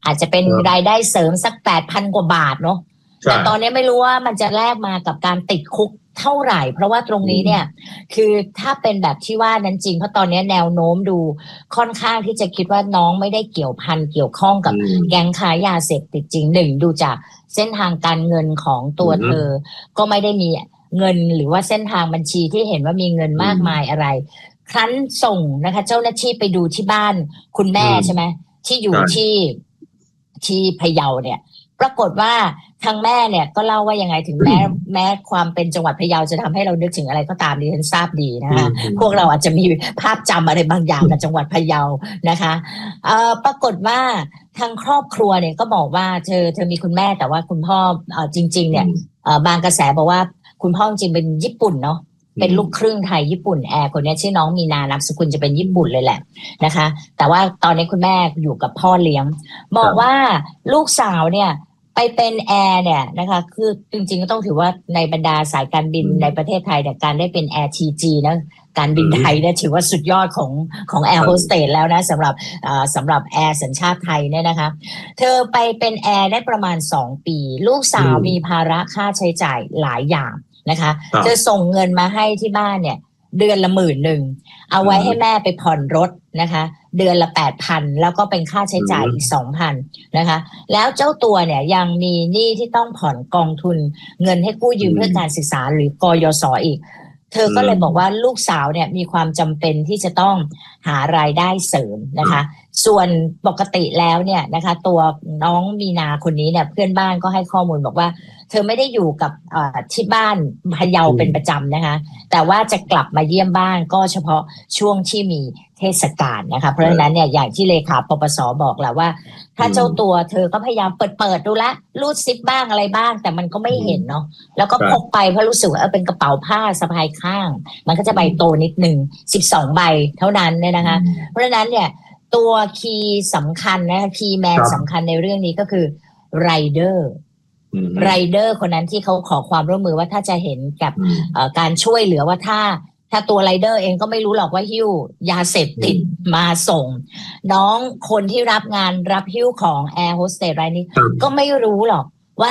อาจจะเป็นรายได้เสริมสัก 8,000 กว่าบาทเนาะแต่ตอนนี้ไม่รู้ว่ามันจะแลกมากับการติดคุกเท่าไหร่เพราะว่าตรงนี้เนี่ยคือถ้าเป็นแบบที่ว่านั้นจริงเพราะตอนนี้แนวโน้มดูค่อนข้างที่จะคิดว่าน้องไม่ได้เกี่ยวพันเกี่ยวข้องกับแก๊งค้ายาเสพติดจริงหนึ่งดูจากเส้นทางการเงินของตัวเธอก็ไม่ได้มีเงินหรือว่าเส้นทางบัญชีที่เห็นว่ามีเงินมากมายอะไรครั้นส่งนะคะเจ้าหน้าที่ไปดูที่บ้านคุณแม่ใช่ไหมที่อยู่ที่พะเยาเนี่ยปรากฏว่าทางแม่เนี่ยก็เล่าว่ายังไงถึงแม้ความเป็นจังหวัดพะเยาจะทำให้เรานึกถึงอะไรก็ตามดิฉันทราบดีนะคะพวกเราอาจจะมีภาพจำอะไรบางอย่างกับจังหวัดพะเยานะคะปรากฏว่าทางครอบครัวเนี่ยก็บอกว่าเธอมีคุณแม่แต่ว่าคุณพ่อจริงๆเนี่ยบางกระแสบอกว่าคุณพ่อจริงเป็นญี่ปุ่นเนาะเป็นลูกครึ่งไทยญี่ปุ่นแอร์คนนี้ชื่อน้องมีนานามสกุลจะเป็นญี่ปุ่นเลยแหละนะคะแต่ว่าตอนนี้คุณแม่อยู่กับพ่อเลี้ยงบอกว่าลูกสาวเนี่ยไปเป็นแอร์เนี่ยนะคะคือจริงๆก็ต้องถือว่าในบรรดาสายการบินในประเทศไทยเนี่ยการได้เป็นแอร์ทีจีนะการบินไทยเนี่ยถือว่าสุดยอดของแอร์โฮสเตสแล้วนะสำหรับแอร์สัญชาติไทยเนี่ยนะคะเธอไปเป็นแอร์ได้ประมาณ2 ปีลูกสาวมีภาระค่าใช้จ่ายหลายอย่างนะคะเธอส่งเงินมาให้ที่บ้านเนี่ยเดือนละ10,000เอาไว้ให้แม่ไปผ่อนรถนะคะเดือนละ 8,000 แล้วก็เป็นค่าใช้จ่ายอีก 2,000 นะคะแล้วเจ้าตัวเนี่ยยังมีหนี้ที่ต้องผ่อนกองทุนเงินให้กู้ยืมเพื่อการศึกษาหรือกยศอีกเธอก็เลยบอกว่าลูกสาวเนี่ยมีความจำเป็นที่จะต้องหารายได้เสริมนะคะส่วนปกติแล้วเนี่ยนะคะตัวน้องมีนาคนนี้เนี่ยเพื่อนบ้านก็ให้ข้อมูลบอกว่าเธอไม่ได้อยู่กับที่บ้านพะเยาเป็นประจำนะคะแต่ว่าจะกลับมาเยี่ยมบ้านก็เฉพาะช่วงที่มีเทศกาลนะคะเพราะฉะนั้นเนี่ยอย่างที่เลขาปปส.บอกแหละว่าถ้าเจ้าตัวเธอก็พยายามเปิดดูละรูดซิปบ้างอะไรบ้างแต่มันก็ไม่เห็นเนาะแล้วก็พกไปเพราะรู้สึกว่าเป็นกระเป๋าผ้าสะพายข้างมันก็จะใบโตนิดนึง12 ใบเท่านั้นเนี่ยนะคะเพราะฉะนั้นเนี่ยตัวคีย์สำคัญนะคะคีย์แมนสำคัญในเรื่องนี้ก็คือไรเดอร์คนนั้นที่เขาขอความร่วมมือว่าถ้าจะเห็นกับการช่วยเหลือว่าถ้าตัวไรเดอร์เองก็ไม่รู้หรอกว่าหิ้วยาเสพติดมาส่งน้องคนที่รับงานรับหิ้วของแอร์โฮสเตสรายนี้ก็ไม่รู้หรอกว่า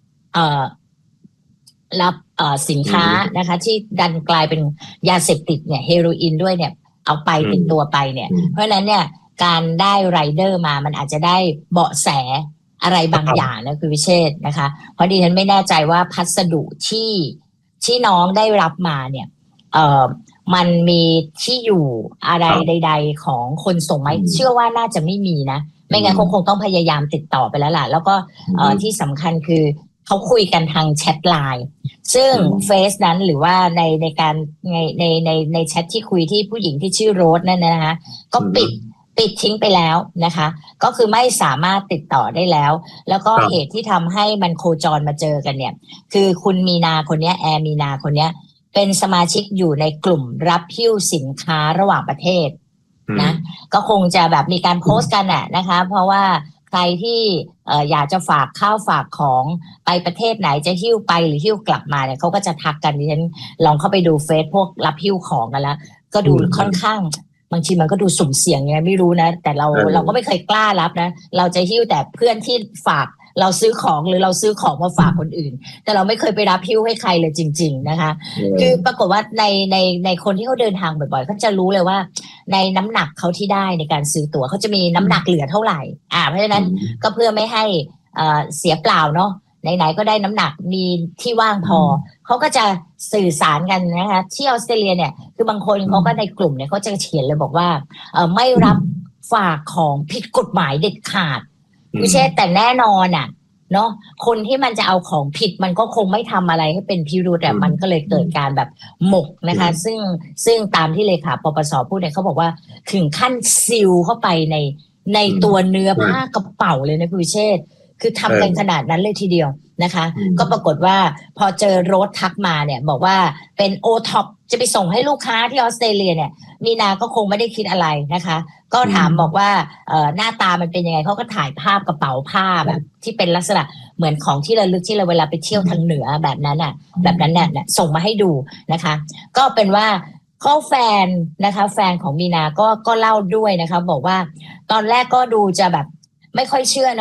รับสินค้านะคะที่ดันกลายเป็นยาเสพติดเนี่ยเฮโรอีนด้วยเนี่ยเอาไปติดตัวไปเนี่ยเพราะฉะนั้นเนี่ยการได้ไรเดอร์มามันอาจจะได้เบาะแสอะไรบางอย่างนะคือวิเชษนะคะเพราะดิฉันไม่แน่ใจว่าพัสดุที่น้องได้รับมาเนี่ยมันมีที่อยู่อะไรใดๆของคนส่งไหมเชื่อว่าน่าจะไม่มีนะไม่งั้นคงต้องพยายามติดต่อไปแล้วล่ะแล้วก็ที่สำคัญคือเขาคุยกันทางแชทไลน์ซึ่งเฟซนั้นหรือว่าในการในแชทที่คุยที่ผู้หญิงที่ชื่อโรสนั่นนะคะก็ปิดทิ้งไปแล้วนะคะก็คือไม่สามารถติดต่อได้แล้วแล้วก็เหตุที่ทำให้มันโคจรมาเจอกันเนี่ยคือคุณมีนาคนนี้แอร์มีนาคนนี้เป็นสมาชิกอยู่ในกลุ่มรับหิ้วสินค้าระหว่างประเทศนะก็คงจะแบบมีการโพสต์กันนะคะเพราะว่าใครที่อยากจะฝากข้าวฝากของไปประเทศไหนจะหิ้วไปหรือหิ้วกลับมาเนี่ยเขาก็จะทักกันดิฉันลองเข้าไปดูเฟซพวกรับหิ้วของกันแล้วก็ดูค่อนข้างบางทีมันก็ดูสุ่มเสี่ยงไงไม่รู้นะแต่เราก็ไม่เคยกล้ารับนะเราจะหิ้วแต่เพื่อนที่ฝากเราซื้อของหรือเราซื้อของมาฝากคนอื่นแต่เราไม่เคยไปรับหิ้วให้ใครเลยจริงๆนะคะคือปรากฏว่าในคนที่เขาเดินทางบ่อยๆเขาจะรู้เลยว่าในน้ำหนักเขาที่ได้ในการซื้อตั๋วเขาจะมีน้ำหนักเหลือเท่าไหร่เพราะฉะนั้นก็เพื่อไม่ให้เสียเปล่าเนาะไหนๆก็ได้น้ำหนักมีที่ว่างพอเขาก็จะสื่อสารกันนะคะที่ออสเตรเลียเนี่ยคือบางคนเขาก็ในกลุ่มเนี่ยเขาจะเขียนเลยบอกว่าไม่รับฝากของผิดกฎหมายเด็ดขาดไม่ใช่แต่แน่นอนเนาะคนที่มันจะเอาของผิดมันก็คงไม่ทำอะไรให้เป็นพิรุธมันก็เลยเกิดการแบบหมกนะคะซึ่งตามที่เลขาปปส.พูดเนี่ยเขาบอกว่าถึงขั้นซิลเข้าไปในตัวเนื้อผ้ากระเป๋าเลยนะคุณวิเชษคือทำกันขนาดนั้นเลยทีเดียวนะคะก็ปรากฏว่าพอเจอโรสทักมาเนี่ยบอกว่าเป็นโอท็อปจะไปส่งให้ลูกค้าที่ออสเตรเลียเนี่ยมีนาก็คงไม่ได้คิดอะไรนะคะก็ถามบอกว่าหน้าตามันเป็นยังไงเขาก็ถ่ายภาพกระเป๋าผ้าแบบที่เป็นลักษณะเหมือนของที่ระลึกที่เราเวลาไปเที่ยวทางเหนือแบบนั้นเนี่ยส่งมาให้ดูนะคะก็เป็นว่าข้อแฟนนะคะแฟนของมีนาก็เล่าด้วยนะคะบอกว่าตอนแรกก็ดูจะแบบไม่ค่อยเชื่อนะ